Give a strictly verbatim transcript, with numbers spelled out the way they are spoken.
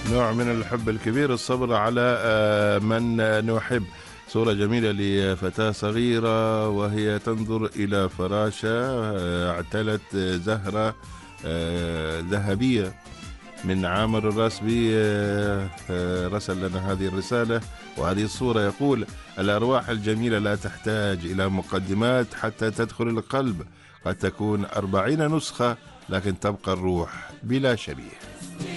نوع من الحب الكبير، الصبر على آه، من نحب. صورة جميلة لفتاة صغيرة وهي تنظر إلى فراشة آه، اعتلت زهرة آه، ذهبية. من عامر الراسبي آه، آه، رسل لنا هذه الرسالة وهذه الصورة. يقول: الأرواح الجميلة لا تحتاج إلى مقدمات حتى تدخل القلب. قد تكون أربعين نسخة لكن تبقى الروح بلا شبيه.